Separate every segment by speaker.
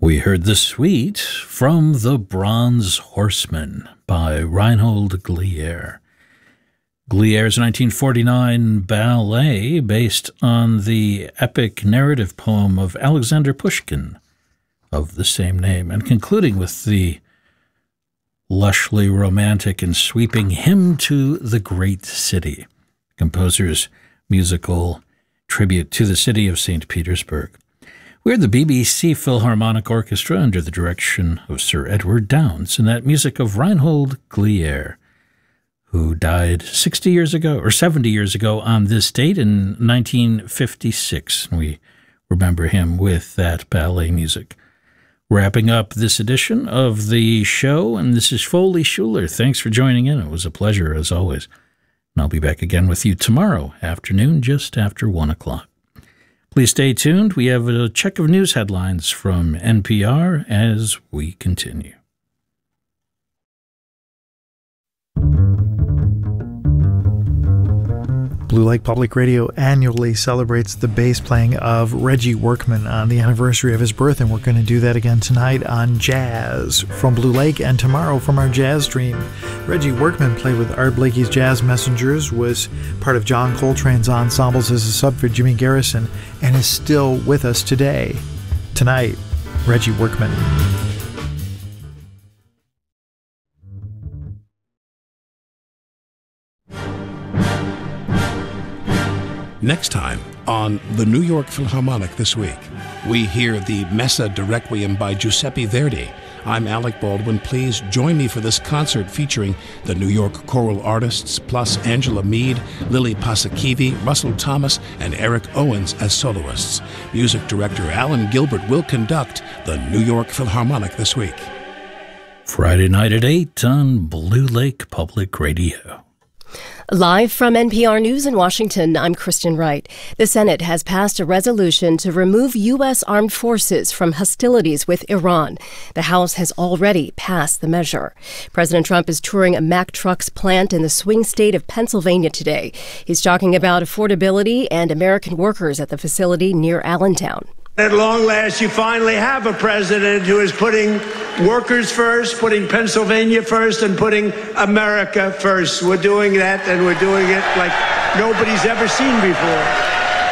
Speaker 1: We heard The Suite from The Bronze Horseman by Reinhold Glier. Glier's 1949 ballet based on the epic narrative poem of Alexander Pushkin of the same name, and concluding with the lushly romantic and sweeping Hymn to the Great City, composer's musical tribute to the city of St. Petersburg. We're the BBC Philharmonic Orchestra under the direction of Sir Edward Downes, and that music of Reinhold Glier, who died 60 years ago, or 70 years ago on this date in 1956. We remember him with that ballet music. Wrapping up this edition of the show, and this is Foley Schuler. Thanks for joining in. It was a pleasure, as always. And I'll be back again with you tomorrow afternoon, just after 1 o'clock. Please stay tuned. We have a check of news headlines from NPR as we continue.
Speaker 2: Blue Lake Public Radio annually celebrates the bass playing of Reggie Workman on the anniversary of his birth, and we're going to do that again tonight on Jazz from Blue Lake and tomorrow from our Jazz Stream. Reggie Workman played with Art Blakey's Jazz Messengers, was part of John Coltrane's ensembles as a sub for Jimmy Garrison, and is still with us today. Tonight, Reggie Workman.
Speaker 3: Next time on the New York Philharmonic This Week, we hear the Messa de Requiem by Giuseppe Verdi. I'm Alec Baldwin. Please join me for this concert featuring the New York choral artists, plus Angela Mead, Lily Pasakivi, Russell Thomas, and Eric Owens as soloists. Music director Alan Gilbert will conduct the New York Philharmonic This Week.
Speaker 1: Friday night at 8 on Blue Lake Public Radio.
Speaker 4: Live from NPR News in Washington, I'm Kristen Wright. The Senate has passed a resolution to remove U.S. armed forces from hostilities with Iran. The House has already passed the measure. President Trump is touring a Mack Trucks plant in the swing state of Pennsylvania today. He's talking about affordability and American workers at the facility near Allentown.
Speaker 5: At long last, you finally have a president who is putting workers first, putting Pennsylvania first, and putting America first. We're doing that, and we're doing it like nobody's ever seen before.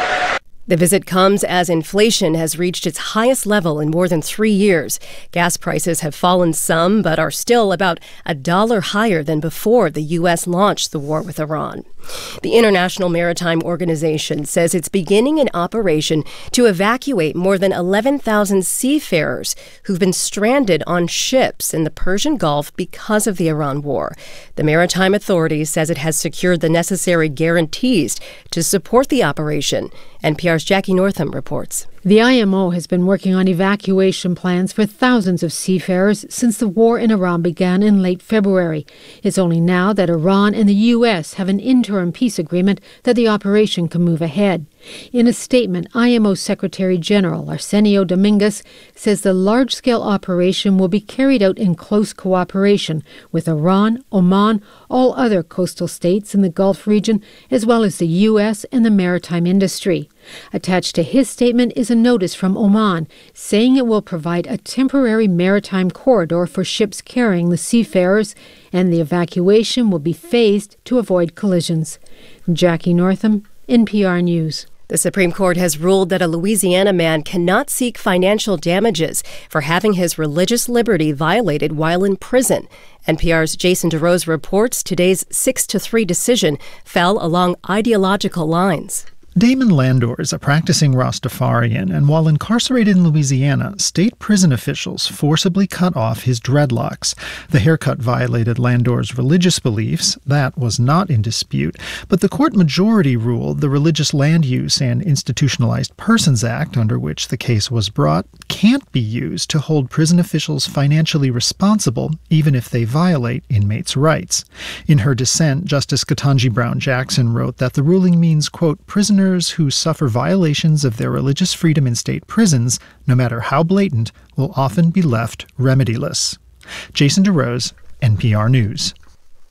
Speaker 4: The visit comes as inflation has reached its highest level in more than 3 years. Gas prices have fallen some, but are still about $1 higher than before the U.S. launched the war with Iran. The International Maritime Organization says it's beginning an operation to evacuate more than 11,000 seafarers who've been stranded on ships in the Persian Gulf because of the Iran war. The Maritime Authority says it has secured the necessary guarantees to support the operation. NPR's Jackie Northam reports.
Speaker 6: The IMO has been working on evacuation plans for thousands of seafarers since the war in Iran began in late February. It's only now that Iran and the U.S. have an interim peace agreement that the operation can move ahead. In a statement, IMO Secretary General Arsenio Dominguez says the large-scale operation will be carried out in close cooperation with Iran, Oman, all other coastal states in the Gulf region, as well as the U.S. and the maritime industry. Attached to his statement is a notice from Oman saying it will provide a temporary maritime corridor for ships carrying the seafarers, and the evacuation will be phased to avoid collisions. Jackie Northam, NPR News.
Speaker 4: The Supreme Court has ruled that a Louisiana man cannot seek financial damages for having his religious liberty violated while in prison. NPR's Jason DeRose reports today's 6-3 decision fell along ideological lines.
Speaker 2: Damon Landor is a practicing Rastafarian, and while incarcerated in Louisiana, state prison officials forcibly cut off his dreadlocks. The haircut violated Landor's religious beliefs. That was not in dispute, but the court majority ruled the Religious Land Use and Institutionalized Persons Act, under which the case was brought, can't be used to hold prison officials financially responsible, even if they violate inmates' rights. In her dissent, Justice Ketanji Brown Jackson wrote that the ruling means, quote, prisoners who suffer violations of their religious freedom in state prisons, no matter how blatant, will often be left remediless. Jason DeRose, NPR News.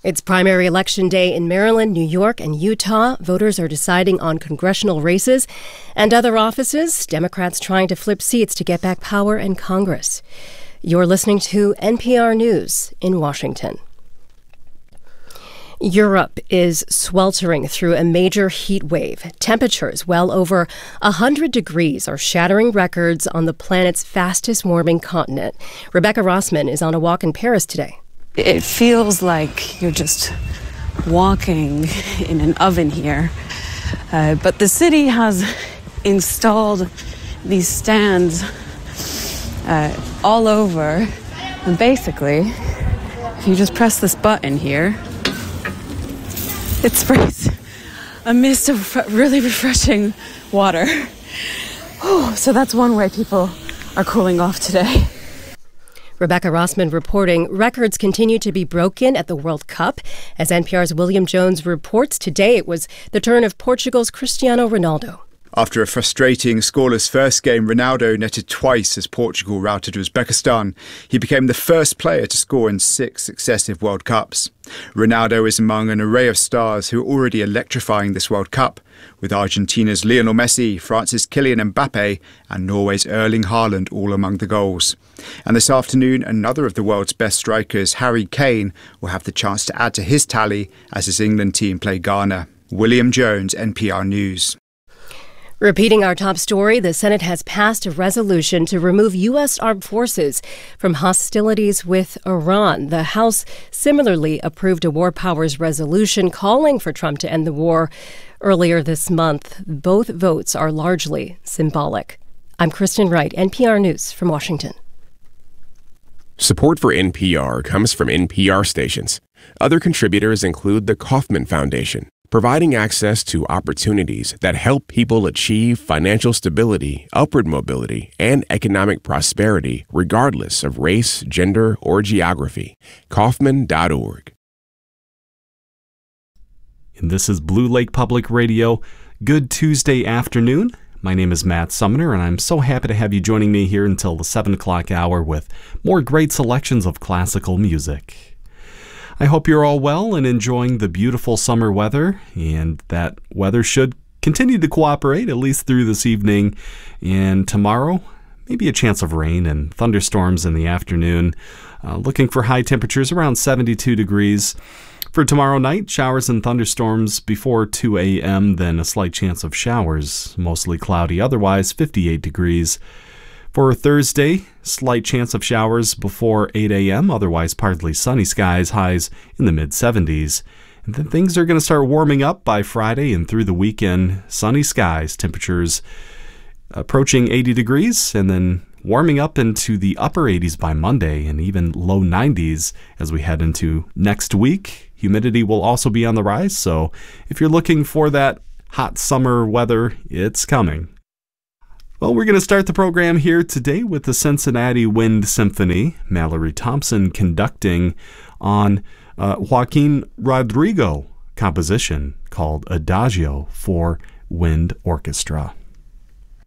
Speaker 4: It's primary election day in Maryland, New York, and Utah. Voters are deciding on congressional races and other offices. Democrats trying to flip seats to get back power in Congress. You're listening to NPR News in Washington. Europe is sweltering through a major heat wave. Temperatures well over 100 degrees are shattering records on the planet's fastest warming continent. Rebecca Rossman is on a walk in Paris today.
Speaker 7: It feels like you're just walking in an oven here. But the city has installed these stands all over. And basically, if you just press this button here, it sprays a mist of really refreshing water. So that's one way people are cooling off today.
Speaker 4: Rebecca Rossman reporting. Records continue to be broken at the World Cup. As NPR's William Jones reports, today it was the turn of Portugal's Cristiano Ronaldo.
Speaker 8: After a frustrating scoreless first game, Ronaldo netted twice as Portugal routed Uzbekistan. He became the first player to score in 6 successive World Cups. Ronaldo is among an array of stars who are already electrifying this World Cup, with Argentina's Lionel Messi, France's Kylian Mbappe and Norway's Erling Haaland all among the goals. And this afternoon, another of the world's best strikers, Harry Kane, will have the chance to add to his tally as his England team play Ghana. William Jones, NPR News.
Speaker 4: Repeating our top story, the Senate has passed a resolution to remove U.S. armed forces from hostilities with Iran. The House similarly approved a war powers resolution calling for Trump to end the war earlier this month. Both votes are largely symbolic. I'm Kristen Wright, NPR News from Washington.
Speaker 9: Support for NPR comes from NPR stations. Other contributors include the Kauffman Foundation, providing access to opportunities that help people achieve financial stability, upward mobility, and economic prosperity regardless of race, gender, or geography. Kauffman.org.
Speaker 10: And this is Blue Lake Public Radio. Good Tuesday afternoon. My name is Matt Sumner, and I'm so happy to have you joining me here until the 7 o'clock hour with more great selections of classical music. I hope you're all well and enjoying the beautiful summer weather, and that weather should continue to cooperate at least through this evening and tomorrow. Maybe a chance of rain and thunderstorms in the afternoon. Looking for high temperatures around 72 degrees. For tomorrow night, showers and thunderstorms before 2 a.m., then a slight chance of showers, mostly cloudy, otherwise 58 degrees. For Thursday, slight chance of showers before 8 a.m., otherwise partly sunny skies, highs in the mid-70s. And then things are going to start warming up by Friday and through the weekend. Sunny skies, temperatures approaching 80 degrees, and then warming up into the upper 80s by Monday and even low 90s as we head into next week. Humidity will also be on the rise, so if you're looking for that hot summer weather, it's coming. Well, we're going to start the program here today with the Cincinnati Wind Symphony, Mallory Thompson conducting on Joaquin Rodrigo composition called Adagio for Wind Orchestra.